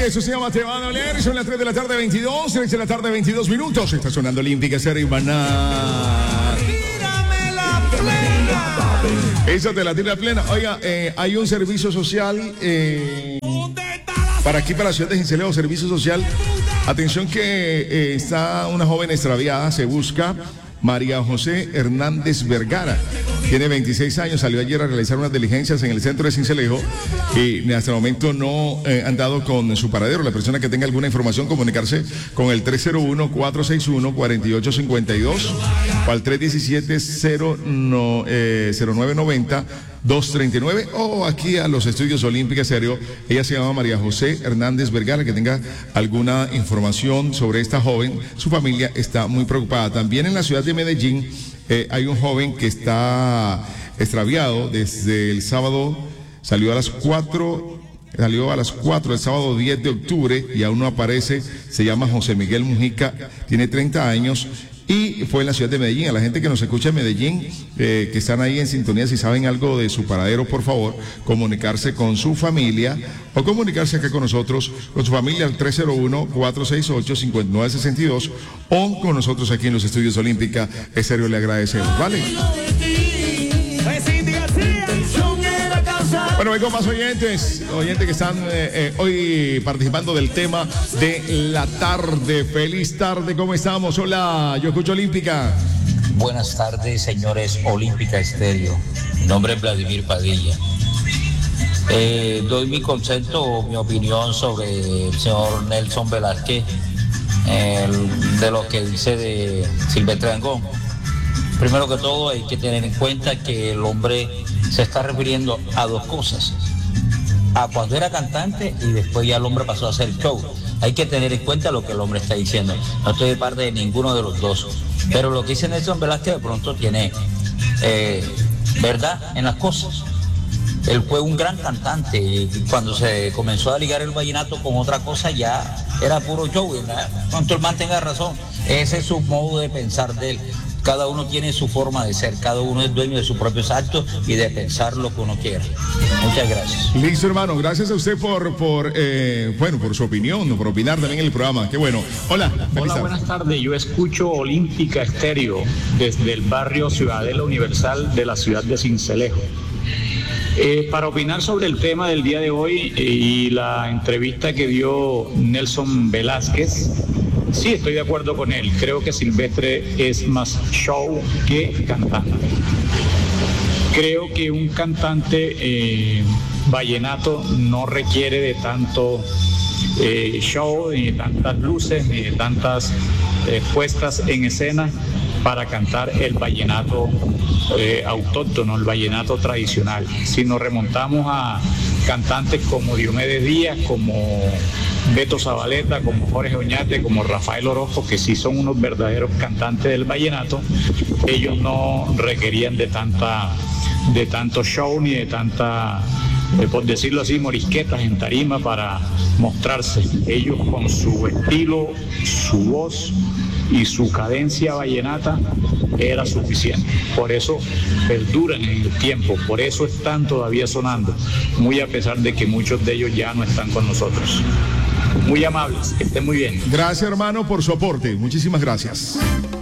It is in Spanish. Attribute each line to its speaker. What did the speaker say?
Speaker 1: Eso se llama Te va a doler. Son las 3 de la tarde, 22. 3 de la tarde, 22 minutos. Está sonando Olímpica Estéreo y Maná.
Speaker 2: Tírame la plena.
Speaker 1: Esa te la tira plena. Oiga, hay un servicio social para aquí, para la ciudad de Sincelejo, servicio social. Atención que está una joven extraviada, se busca María José Hernández Vergara. Tiene 26 años, salió ayer a realizar unas diligencias en el centro de Sincelejo y hasta el momento no han dado con su paradero. La persona que tenga alguna información, comunicarse con el 301-461-4852 o al 317-0990-239 o aquí a los estudios Olímpica Estéreo. Ella se llama María José Hernández Vergara, que tenga alguna información sobre esta joven. Su familia está muy preocupada. También en la ciudad de Medellín hay un joven que está extraviado desde el sábado, salió a las 4 el sábado 10 de octubre y aún no aparece. Se llama José Miguel Mujica, tiene 30 años y fue en la ciudad de Medellín. A la gente que nos escucha en Medellín, que están ahí en sintonía, si saben algo de su paradero, por favor, comunicarse con su familia o comunicarse acá con nosotros, con su familia al 301-468-5962 o con nosotros aquí en los estudios Olímpica Estéreo. Le agradecemos, ¿vale? Bueno, vengo más oyentes que están hoy participando del tema de la tarde. Feliz tarde, ¿cómo estamos? Hola, yo escucho Olímpica.
Speaker 3: Buenas tardes, señores Olímpica Estéreo. Mi nombre es Vladimir Padilla. Doy mi concepto, mi opinión sobre el señor Nelson Velázquez, de lo que dice de Silvestre Dangond. Primero que todo, hay que tener en cuenta que el hombre se está refiriendo a dos cosas: a cuando era cantante y después ya el hombre pasó a hacer show. Hay que tener en cuenta lo que el hombre está diciendo. No estoy de parte de ninguno de los dos, pero lo que dice Nelson Velázquez de pronto tiene verdad en las cosas. Él fue un gran cantante y cuando se comenzó a ligar el vallenato con otra cosa ya era puro show. Cuanto el man tenga razón, ese es su modo de pensar de él. Cada uno tiene su forma de ser, cada uno es dueño de sus propios actos y de pensar lo que uno quiera. Muchas gracias.
Speaker 1: Listo, hermano, gracias a usted por su opinión, por opinar también en el programa. Qué bueno. Hola.
Speaker 4: Hola, buenas tardes. Yo escucho Olímpica Estéreo desde el barrio Ciudadela Universal de la ciudad de Sincelejo. Para opinar sobre el tema del día de hoy y la entrevista que dio Nelson Velázquez, sí, estoy de acuerdo con él. Creo que Silvestre es más show que cantante. Creo que un cantante vallenato no requiere de tanto show, ni de tantas luces, ni de tantas puestas en escena para cantar el vallenato autóctono, el vallenato tradicional. Si nos remontamos a cantantes como Diomedes Díaz, como Beto Zabaleta, como Jorge Oñate, como Rafael Orozco, que sí son unos verdaderos cantantes del vallenato, ellos no requerían de tanto show ni de tanta, por decirlo así, morisquetas en tarima para mostrarse. Ellos con su estilo, su voz y su cadencia vallenata era suficiente. Por eso perduran en el tiempo, por eso están todavía sonando, muy a pesar de que muchos de ellos ya no están con nosotros. Muy amables, que estén muy bien.
Speaker 1: Gracias, hermano, por su aporte. Muchísimas gracias.